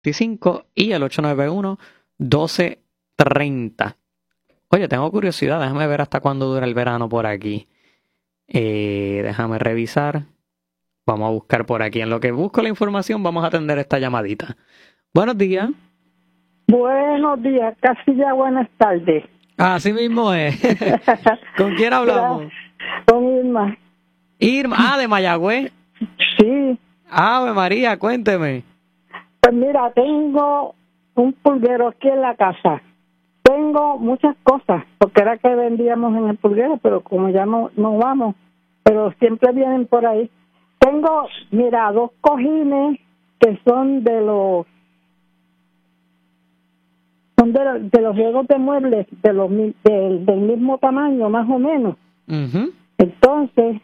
y el 891-1230. Oye, tengo curiosidad, déjame ver hasta cuándo dura el verano por aquí. Déjame revisar. Vamos a buscar por aquí. En lo que busco la información, vamos a atender esta llamadita. Buenos días. Buenos días, casi ya buenas tardes. Así mismo es. ¿Con quién hablamos? Con Irma. Irma, de Mayagüez. Sí. Ave María, cuénteme. Pues mira, tengo un pulguero aquí en la casa. Tengo muchas cosas, porque era que vendíamos en el pulguero, pero como ya no vamos, pero siempre vienen por ahí. Tengo, mira, 2 cojines que son de los juegos de muebles del mismo tamaño, más o menos. Uh-huh. Entonces,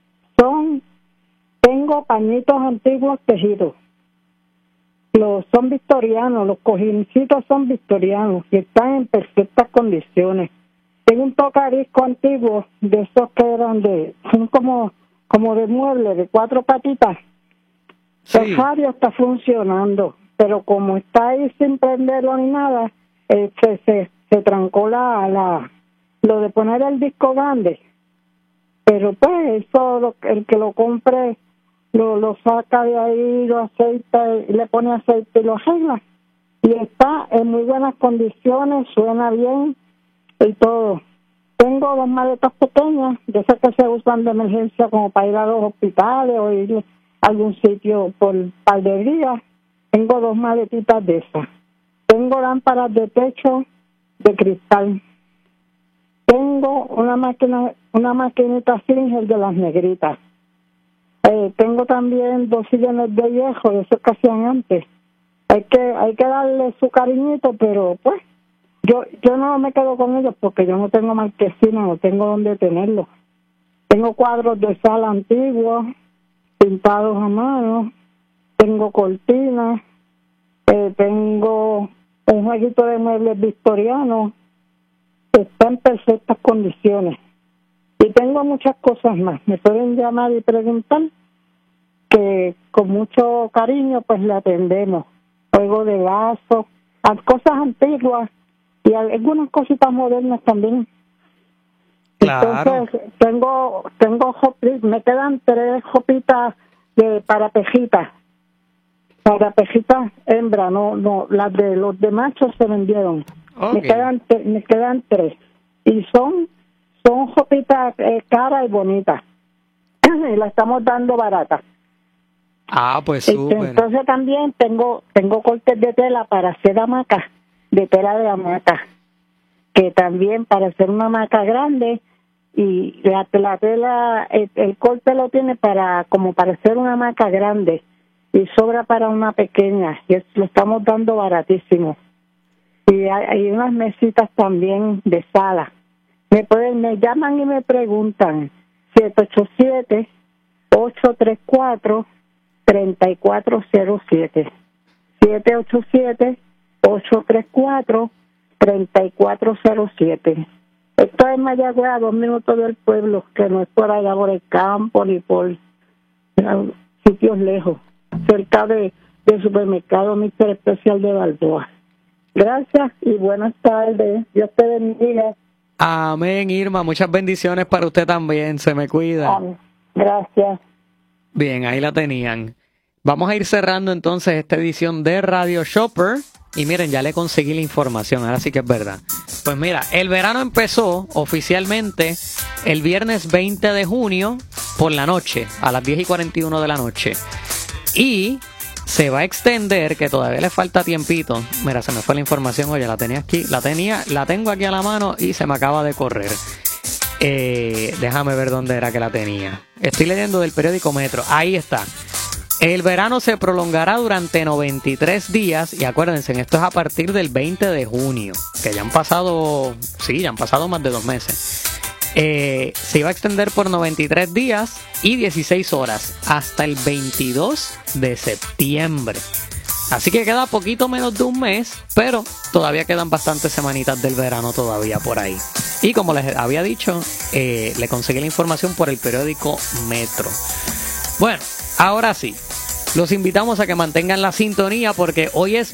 tengo pañitos antiguos tejidos. Son victorianos, los cojincitos son victorianos y están en perfectas condiciones. Tengo un tocadisco antiguo de esos que eran son como de mueble, de 4 patitas. Sí. El radio está funcionando, pero como está ahí sin prenderlo ni nada, se trancó lo de poner el disco grande. Pero pues eso, el que lo compre lo saca de ahí, lo aceita, le pone aceite y lo arregla. Y está en muy buenas condiciones, suena bien y todo. Tengo 2 maletas pequeñas, de esas que se usan de emergencia como para ir a los hospitales o ir a algún sitio por par de días. Tengo 2 maletitas de esas. Tengo lámparas de techo de cristal. Tengo una maquinita Singer de las negritas. Tengo también 2 sillones de viejo, de esos que hacían antes. Hay que darle su cariñito, pero pues yo no me quedo con ellos porque yo no tengo marquesina, no tengo dónde tenerlos. Tengo cuadros de sala antiguos, pintados a mano. Tengo cortinas. Tengo un jueguito de muebles victorianos que está en perfectas condiciones. Y tengo muchas cosas más. Me pueden llamar y preguntar, que con mucho cariño pues le atendemos. Juego de vaso, cosas antiguas y algunas cositas modernas también. Claro. Entonces tengo me quedan 3 jopitas para pejitas hembra, no las de los de machos se vendieron. Okay. Me quedan 3 y son jopitas caras y bonitas y las estamos dando baratas. Ah, pues súper. Entonces también tengo cortes de tela para hacer hamacas, de tela de hamaca, que también para hacer una hamaca grande y la tela, el corte lo tiene como para hacer una hamaca grande y sobra para una pequeña y lo estamos dando baratísimo. Y hay unas mesitas también de sala. Me llaman y me preguntan 787-834-3407 787-834-3407. Esto es Mayagüez, a 2 minutos del pueblo, que no es por allá por el campo ni por sitios lejos, cerca del supermercado Mister Especial de Balboa. Gracias y buenas tardes. Dios te bendiga. Amén, Irma. Muchas bendiciones para usted también. Se me cuida. Amén. Gracias. Bien, ahí la tenían. Vamos a ir cerrando entonces esta edición de Radio Shopper. Y miren, ya le conseguí la información. Ahora sí que es verdad. Pues mira, el verano empezó oficialmente el viernes 20 de junio por la noche, a las 10:41 de la noche. Y se va a extender, que todavía le falta tiempito. Mira, se me fue la información, oye, la tengo aquí a la mano y se me acaba de correr. Déjame ver dónde era que la tenía. Estoy leyendo del periódico Metro. Ahí está. El verano se prolongará durante 93 días y acuérdense, esto es a partir del 20 de junio, que ya han pasado más de 2 meses. Se iba a extender por 93 días y 16 horas hasta el 22 de septiembre. Así que queda poquito menos de un mes, pero todavía quedan bastantes semanitas del verano todavía por ahí. Y como les había dicho, le conseguí la información por el periódico Metro. Bueno, ahora sí, Los invitamos a que mantengan la sintonía porque hoy es